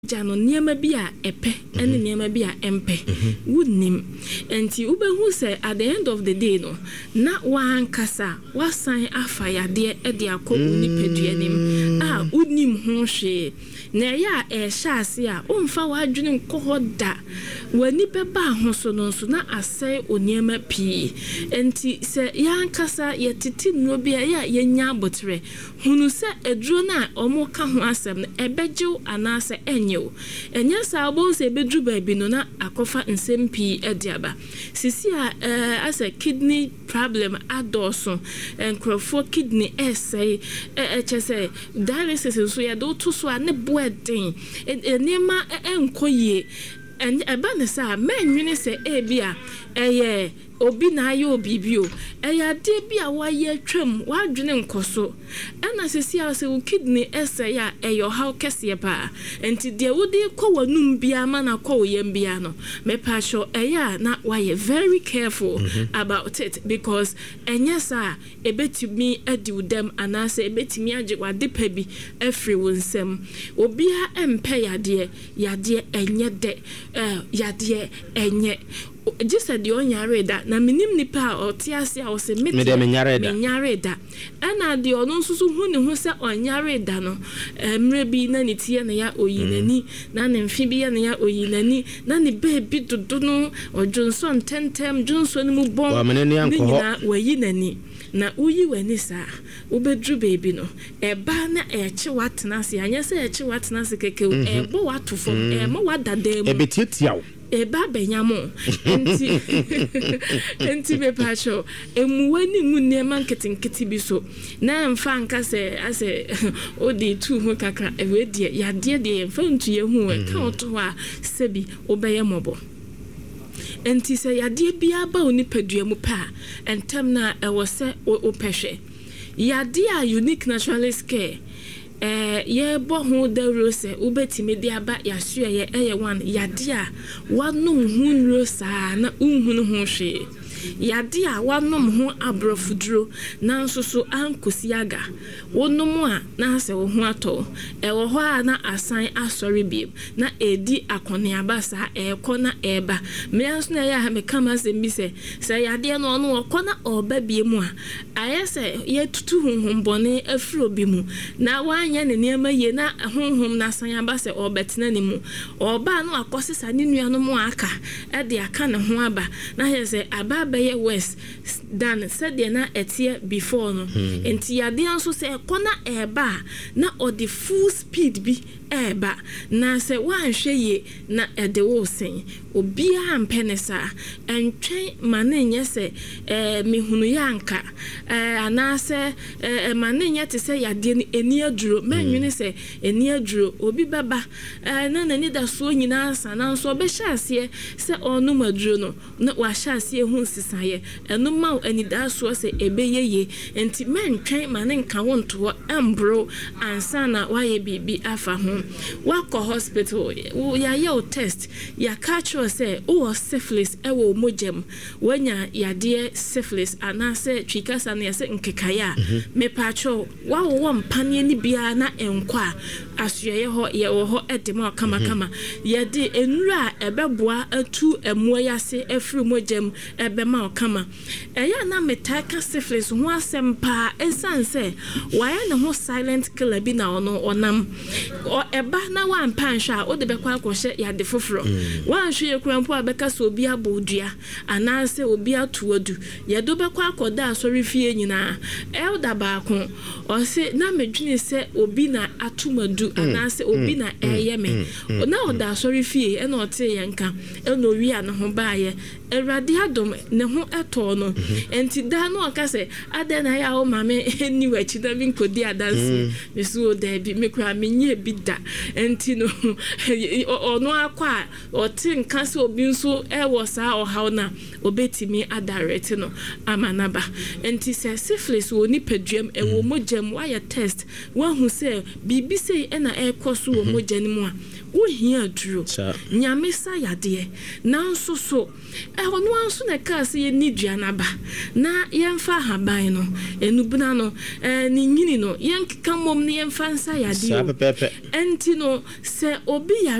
jano niema bi a epe ene niema bi a empe wunnim enti ubehu se at the end of the day no na wankasa wasan afa yade ede akọ nipadua nim a unnim ho hwe na ya ehyaase a umfa wadwene nkohoda wani beba ho so no so na asai oniema pii enti se yankasa yetiti no bi ya yenya abotre hunu se eduro na omo ka ho asem na ebejew anase enya sabo se bedru baabi no na akofa nsempii ediaba sisi a as a kidney problem adoso enkrofo kidney essay chese dialysis so ya do to so ane boeden enema enkoye eba ne sa menwene se ebia eye obi na aye obibio eya de bia waye twam wadwene nkoso ana sesi a se kidney essay ya eyo how kese pa enti de wodi ko wanum bia ma na ko yem bia no me pa sho eya na waye very careful about it because enyasa ebetimi adi udem anase ebetimi age wade pa bi afri wonsem obia empe yade enye de yade enye just said the onyare da na minim nipa otiase a ose me nyare da ana de ono susu hu ne hu se onyare da no mre bi na ne tie na ya oyinani na ne mfi bi na ya oyinani na ne baby dodo no ojonson tentem jonson mu bon wa menene anko wayinani na uyi wani sa ubedru baby no eba na eche watena se anya se eche watena se keke ebo watufo ma wadadam ebetietiawo eba benyamo enti be pacho emuwani munema nketenkete bi so na mfa nka se ase odi tu ho kakra ewe die yade de mfa ntu ye hu ka oto a sebi obeye mobo enti se yade bia ba oni padua mu pa entem na ewo se opehwe yade a unique naturalist care ye bo hu da rose ubetimi dia ba yasu ye one yade a wanum hu rosa na unhunu hu hwe yade a wanom ho abrofuduro na nso so ankosiaga wonum a na ase wo ho ato ewo ho a na asan asori biem na edi akone abasa ekọ na eba me anso na ya me kama se mi se yade no no okọ na oba biem a ayese ye tutu honhom bone afro bi mu na wanya ne niema ye na honhom na asan abasa obetena ne mu oba no akosesa ne nua no mu aka e de aka ne ho aba na yese aba beye west dan said na etie before no enti yade anso se ekona eba na odi full speed bi eba na se wanhwe ye na ede wo sen obia ampenesa entwen manenye se mehunu yanka anase manenye te se yade ni eni aduro menwene se eni aduro obi baba na nani da so nyina ansa na nso obehyaase se onu maduro no na wahyaase hu sisaye enu ma ani da so se ebeyeye enti mentwen manenka wonto ambro ansa na waye bibi afa ho wako hospital ya ye test ya catch say o syphilis ewo mojem wanya yade syphilis anase twikasa na yase nkekaya me pacho wawo mpane ni bia na enkwa asuye ho ye wo ho edema kama yade enura ebeboa atu emuo yase afri mojem ebema kama eya na metaka syphilis ho asempa esanse waya ne ho silent killer bi na ono onam eba na wan pansha o de bekwa akwohye yade foforo wan hwe yekrampo abeka so obi abodua anase obi atuodu yado bekwa akoda asori fie nyina elda baako o se na medwene se obi na atumadu anase obi na eyeme na oda asori fie e na ote yenka e no wi an ho baaye Eradi adom ne ho eto no enti da no akase ade na ya o mame eni wachi da bi nkodi adansi mesu da bi mekura menye bi da enti no ono akwa oti nkase obi nso ewo sa ohaw na obetimi adarete no amanaba enti se syphilis wo ni paduam ewo mogem wa ya test wa hu se bibi sei na ekoso wo mojanim a wohia aduro nyame sa yade nanso so ɛhɔ no anso na ka se ye ni duanaba na yɛmfa haban no enubuna no ni nyini no yɛnkeka mom ne yɛmfa nsa yade o enti no se obi